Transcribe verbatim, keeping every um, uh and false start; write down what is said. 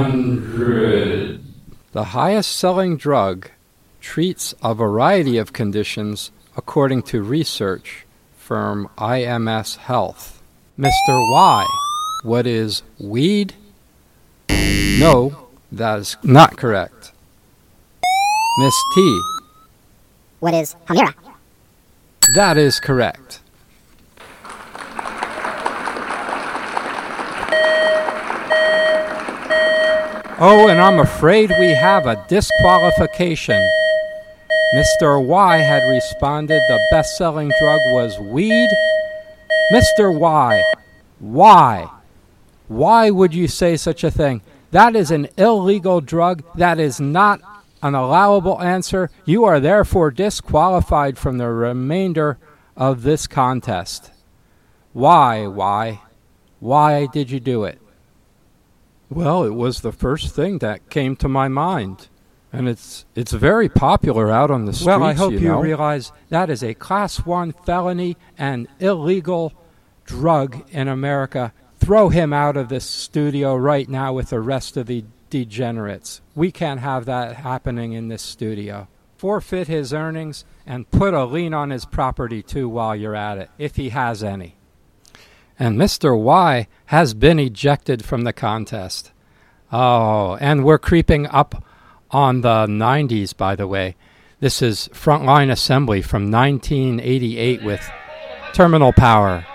Hundred. The highest selling drug treats a variety of conditions according to research firm I M S Health. Mister Y, what is weed? No, that is not correct. Miss T, what is Hamira? That is correct. Oh, and I'm afraid we have a disqualification. Mister Y had responded the best-selling drug was weed. Mister Y, why? Why would you say such a thing? That is an illegal drug. That is not an allowable answer. You are therefore disqualified from the remainder of this contest. Why, why? Why did you do it? Well, it was the first thing that came to my mind. And it's it's very popular out on the streets, Well, I hope you, you know. realize that is a class one felony and illegal drug in America. Throw him out of this studio right now with the rest of the degenerates. We can't have that happening in this studio. Forfeit his earnings and put a lien on his property too while you're at it, if he has any. And Mister Y has been ejected from the contest. Oh, and we're creeping up on the nineties, by the way. This is Frontline Assembly from nineteen eighty-eight with Terminal Power.